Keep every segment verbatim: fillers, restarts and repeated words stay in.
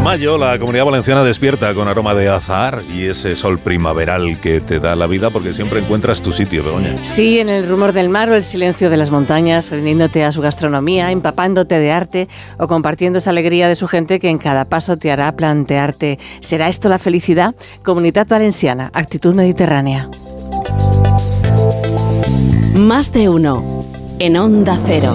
mayo, la Comunidad Valenciana despierta con aroma de azahar y ese sol primaveral que te da la vida, porque siempre encuentras tu sitio, Begoña. Sí, en el rumor del mar o el silencio de las montañas, rindiéndote a su gastronomía, empapándote de arte o compartiendo esa alegría de su gente que en cada paso te hará plantearte, ¿será esto la felicidad? Comunidad Valenciana, actitud mediterránea. Más de uno en Onda Cero.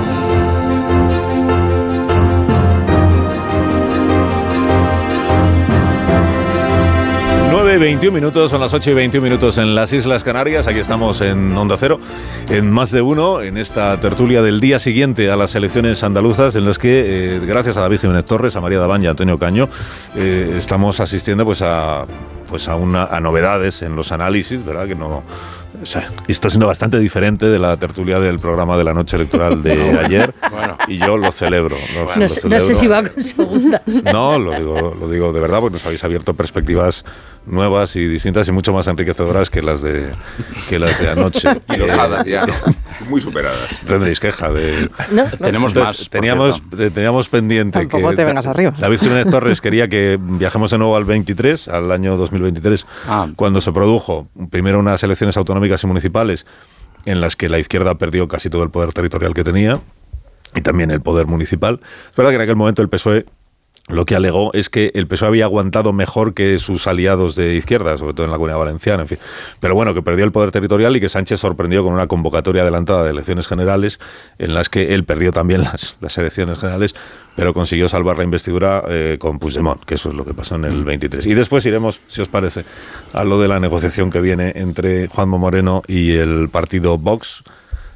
nueve y veintiún minutos, son las ocho y veintiún minutos en las Islas Canarias. Aquí estamos en Onda Cero, en Más de Uno, en esta tertulia del día siguiente a las elecciones andaluzas, en las que, eh, gracias a David Jiménez Torres, a María Dabán y a Antonio Caño, eh, estamos asistiendo pues a, pues a, una, a novedades en los análisis, ¿verdad? Que no... O sea, está siendo bastante diferente de la tertulia del programa de la noche electoral de ayer. Bueno. Y yo lo celebro. Lo, no, lo sé, celebro. no sé si va con segundas. No, lo digo, lo digo de verdad, porque nos habéis abierto perspectivas nuevas y distintas y mucho más enriquecedoras que las de que las de anoche. Enojadas ya, ¿no? Muy superadas. Tendréis queja de... No, no. Tenemos Entonces, más. Teníamos, teníamos pendiente Tampoco que te vengas arriba. David Jiménez Torres quería que viajemos de nuevo al veintitrés, al año dos mil veintitrés, ah. cuando se produjo primero unas elecciones autonómicas y municipales en las que la izquierda perdió casi todo el poder territorial que tenía y también el poder municipal. Es verdad que en aquel momento el P S O E lo que alegó es que el P S O E había aguantado mejor que sus aliados de izquierda, sobre todo en la Comunidad Valenciana, en fin. Pero bueno, que perdió el poder territorial y que Sánchez sorprendió con una convocatoria adelantada de elecciones generales en las que él perdió también las, las elecciones generales, pero consiguió salvar la investidura eh, con Puigdemont, que eso es lo que pasó en el veintitrés. Y después iremos, si os parece, a lo de la negociación que viene entre Juanma Moreno y el partido Vox,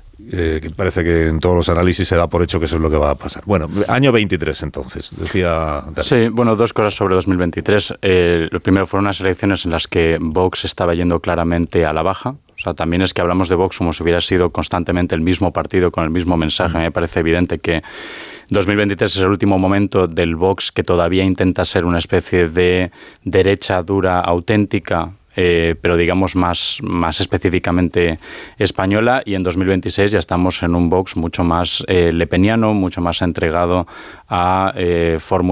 Eh, que parece que en todos los análisis se da por hecho que eso es lo que va a pasar. Bueno, año veintitrés entonces, decía... Sí, bueno, dos cosas sobre dos mil veintitrés. Eh, lo primero fueron unas elecciones en las que Vox estaba yendo claramente a la baja. O sea, también es que hablamos de Vox como si hubiera sido constantemente el mismo partido con el mismo mensaje. Me parece evidente que dos mil veintitrés es el último momento del Vox que todavía intenta ser una especie de derecha dura auténtica, Eh, pero digamos más, más específicamente española, y en dos mil veintiséis ya estamos en un Vox mucho más eh, lepeniano, mucho más entregado a eh, fórmulas